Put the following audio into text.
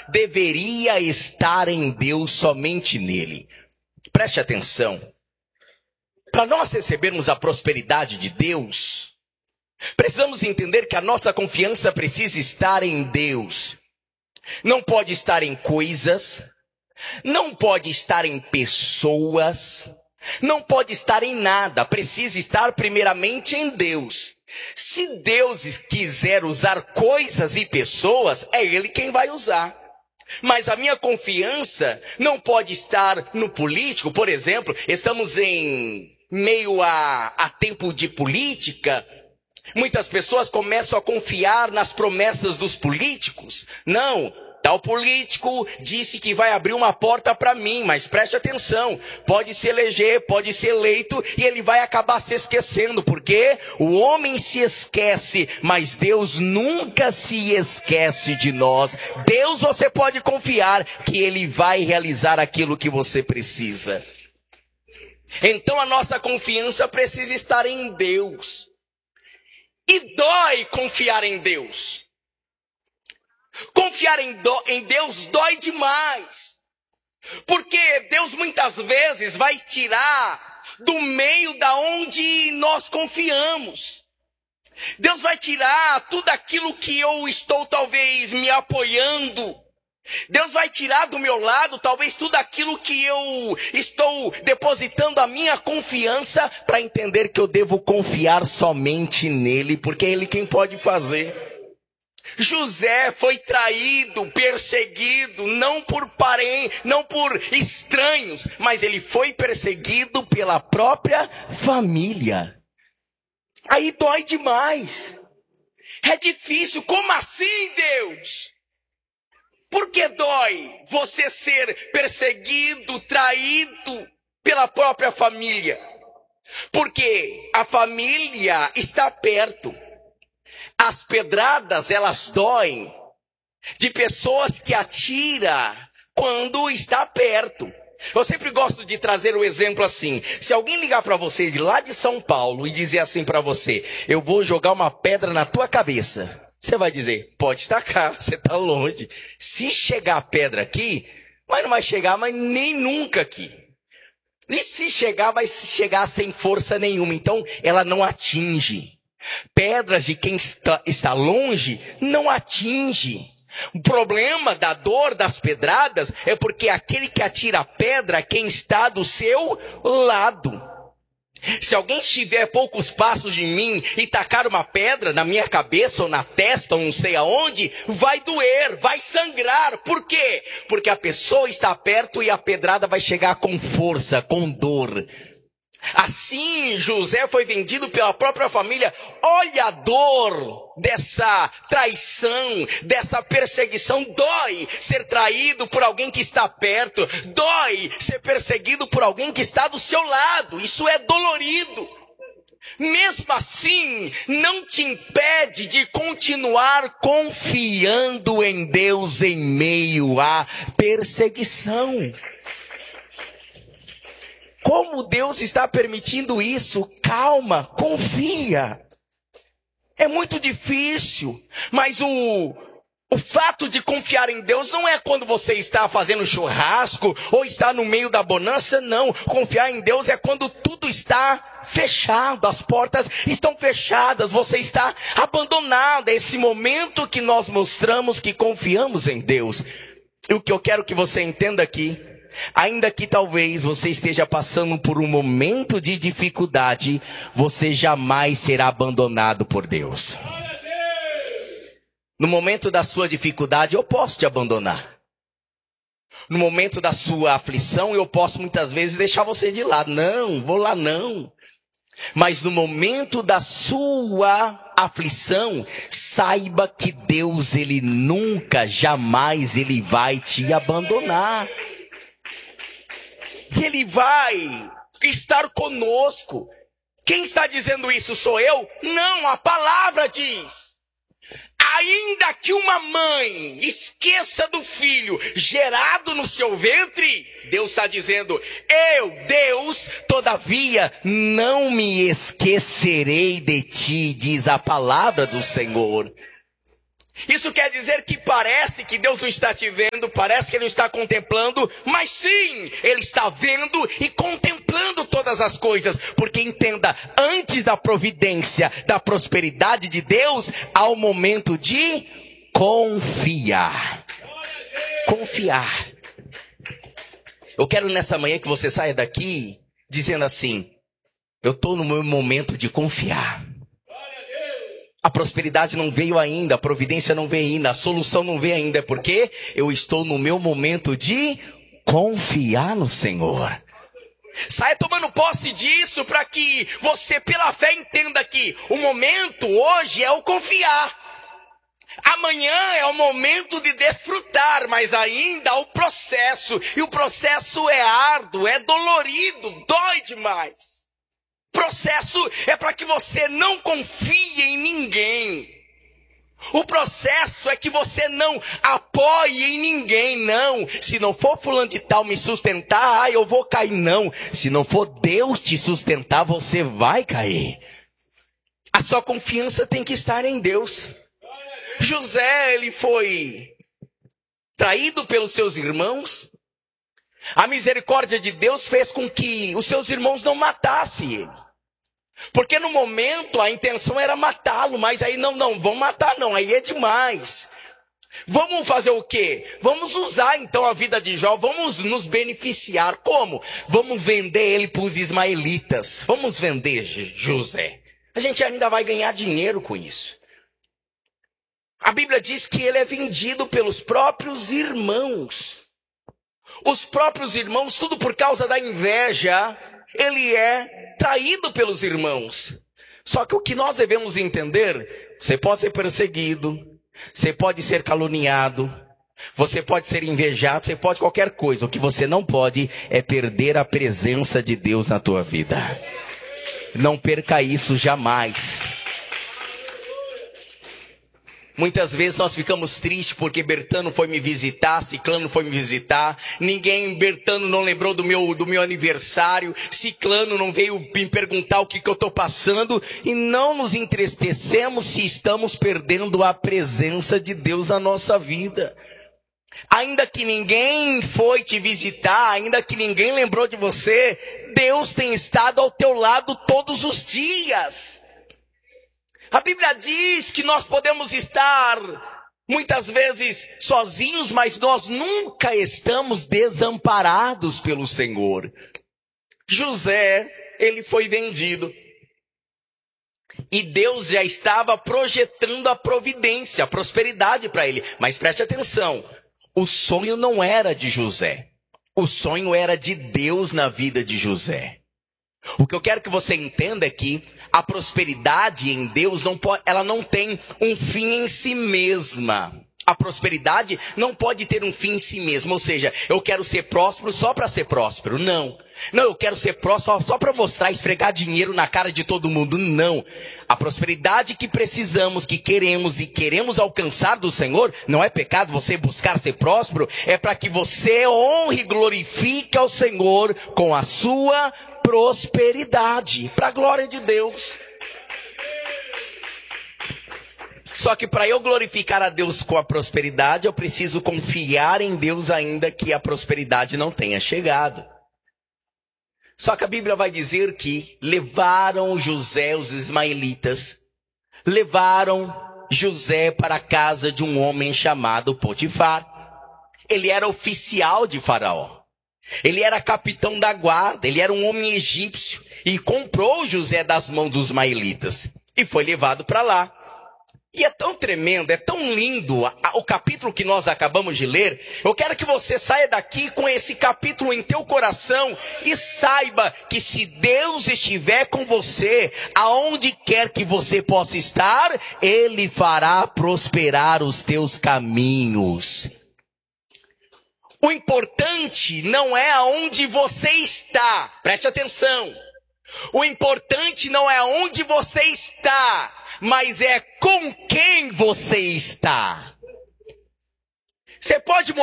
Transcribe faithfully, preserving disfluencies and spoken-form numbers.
deveria estar em Deus, somente nele. Preste atenção. Para nós recebermos a prosperidade de Deus, precisamos entender que a nossa confiança precisa estar em Deus. Não pode estar em coisas, não pode estar em pessoas, não pode estar em nada. Precisa estar primeiramente em Deus. Se Deus quiser usar coisas e pessoas, é Ele quem vai usar. Mas a minha confiança não pode estar no político. Por exemplo, estamos em meio a, a tempo de política. Muitas pessoas começam a confiar nas promessas dos políticos. Não, tal político disse que vai abrir uma porta para mim, mas preste atenção, pode se eleger, pode ser eleito e ele vai acabar se esquecendo, porque o homem se esquece, mas Deus nunca se esquece de nós. Deus, você pode confiar que Ele vai realizar aquilo que você precisa. Então a nossa confiança precisa estar em Deus. E dói confiar em Deus. Confiar em, do, em Deus dói demais. Porque Deus muitas vezes vai tirar do meio da onde nós confiamos. Deus vai tirar tudo aquilo que eu estou talvez me apoiando. Deus vai tirar do meu lado talvez tudo aquilo que eu estou depositando a minha confiança, para entender que eu devo confiar somente nele, porque é Ele quem pode fazer. José foi traído, perseguido, não por parentes, não por estranhos, mas ele foi perseguido pela própria família. Aí dói demais. É difícil. Como assim, Deus? Por que dói você ser perseguido, traído pela própria família? Porque a família está perto. As pedradas, elas doem de pessoas que atiram quando está perto. Eu sempre gosto de trazer o exemplo assim. Se alguém ligar para você de lá de São Paulo e dizer assim para você: eu vou jogar uma pedra na tua cabeça. Você vai dizer: pode tacar, você está longe. Se chegar a pedra aqui, mas não vai chegar mas nem nunca aqui. E se chegar, vai chegar sem força nenhuma. Então, ela não atinge. Pedras de quem está, está longe não atinge. O problema da dor das pedradas é porque aquele que atira a pedra é quem está do seu lado. Se alguém estiver a poucos passos de mim e tacar uma pedra na minha cabeça ou na testa ou não sei aonde, vai doer, vai sangrar. Por quê? Porque a pessoa está perto e a pedrada vai chegar com força, com dor. Assim, José foi vendido pela própria família. Olha a dor dessa traição, dessa perseguição. Dói ser traído por alguém que está perto. Dói ser perseguido por alguém que está do seu lado. Isso é dolorido. Mesmo assim, não te impede de continuar confiando em Deus em meio à perseguição. Como Deus está permitindo isso? Calma, confia. É muito difícil, mas o, o fato de confiar em Deus não é quando você está fazendo churrasco ou está no meio da bonança, não. Confiar em Deus é quando tudo está fechado, as portas estão fechadas, você está abandonado. É esse momento que nós mostramos que confiamos em Deus. E o que eu quero que você entenda aqui, ainda que talvez você esteja passando por um momento de dificuldade, você jamais será abandonado por Deus. No momento da sua dificuldade, eu posso te abandonar. No momento da sua aflição, eu posso muitas vezes deixar você de lado. Não, vou lá não. Mas no momento da sua aflição, saiba que Deus, Ele nunca, jamais, Ele vai te abandonar. Ele vai estar conosco. Quem está dizendo isso sou eu? Não, a palavra diz. Ainda que uma mãe esqueça do filho gerado no seu ventre, Deus está dizendo: eu, Deus, todavia não me esquecerei de ti, diz a palavra do Senhor. Isso quer dizer que parece que Deus não está te vendo, parece que Ele não está contemplando, mas sim, Ele está vendo e contemplando todas as coisas. Porque entenda, antes da providência, da prosperidade de Deus, há o momento de confiar. Confiar. Eu quero nessa manhã que você saia daqui dizendo assim: eu estou no meu momento de confiar. A prosperidade não veio ainda, a providência não veio ainda, a solução não veio ainda, porque eu estou no meu momento de confiar no Senhor. Saia tomando posse disso para que você, pela fé, entenda que o momento hoje é o confiar. Amanhã é o momento de desfrutar, mas ainda há o processo. E o processo é árduo, é dolorido, dói demais. Processo é para que você não confie em ninguém. O processo é que você não apoie em ninguém, não. Se não for fulano de tal me sustentar, ah, eu vou cair, não. Se não for Deus te sustentar, você vai cair. A sua confiança tem que estar em Deus. José, ele foi traído pelos seus irmãos. A misericórdia de Deus fez com que os seus irmãos não matassem ele. Porque no momento a intenção era matá-lo, mas aí não, não, vão matar não, aí é demais. Vamos fazer o quê? Vamos usar então a vida de Jó, vamos nos beneficiar. Como? Vamos vender ele para os ismaelitas. Vamos vender José. A gente ainda vai ganhar dinheiro com isso. A Bíblia diz que ele é vendido pelos próprios irmãos. Os próprios irmãos, tudo por causa da inveja, ele é traído pelos irmãos. Só que o que nós devemos entender, você pode ser perseguido, você pode ser caluniado, você pode ser invejado, você pode qualquer coisa. O que você não pode é perder a presença de Deus na tua vida. Não perca isso jamais. Muitas vezes nós ficamos tristes porque Bertano foi me visitar, Ciclano foi me visitar, ninguém, Bertano não lembrou do meu, do meu aniversário, Ciclano não veio me perguntar o que, que eu estou passando, e não nos entristecemos se estamos perdendo a presença de Deus na nossa vida. Ainda que ninguém foi te visitar, ainda que ninguém lembrou de você, Deus tem estado ao teu lado todos os dias. A Bíblia diz que nós podemos estar muitas vezes sozinhos, mas nós nunca estamos desamparados pelo Senhor. José, ele foi vendido. E Deus já estava projetando a providência, a prosperidade para ele. Mas preste atenção, o sonho não era de José. O sonho era de Deus na vida de José. O que eu quero que você entenda é que a prosperidade em Deus, não pode, ela não tem um fim em si mesma. A prosperidade não pode ter um fim em si mesma. Ou seja, eu quero ser próspero só para ser próspero. Não. Não, eu quero ser próspero só para mostrar, esfregar dinheiro na cara de todo mundo. Não. A prosperidade que precisamos, que queremos e queremos alcançar do Senhor, não é pecado você buscar ser próspero, é para que você honre e glorifique ao Senhor com a sua prosperidade, para a glória de Deus. Só que para eu glorificar a Deus com a prosperidade, eu preciso confiar em Deus ainda que a prosperidade não tenha chegado. Só que a Bíblia vai dizer que levaram José, os ismaelitas, levaram José para a casa de um homem chamado Potifar. Ele era oficial de Faraó. Ele era capitão da guarda, ele era um homem egípcio e comprou José das mãos dos ismaelitas e foi levado para lá. E é tão tremendo, é tão lindo o capítulo que nós acabamos de ler. Eu quero que você saia daqui com esse capítulo em teu coração e saiba que se Deus estiver com você, aonde quer que você possa estar, Ele fará prosperar os teus caminhos. O importante não é aonde você está, preste atenção. O importante não é aonde você está, mas é com quem você está. Você pode